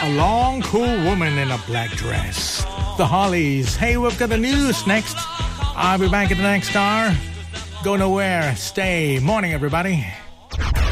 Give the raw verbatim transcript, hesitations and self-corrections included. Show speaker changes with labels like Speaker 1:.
Speaker 1: A long, cool woman in a black dress. The Hollies. Hey, we've got the news next. I'll be back at the next hour. Go nowhere. Stay. Morning, everybody.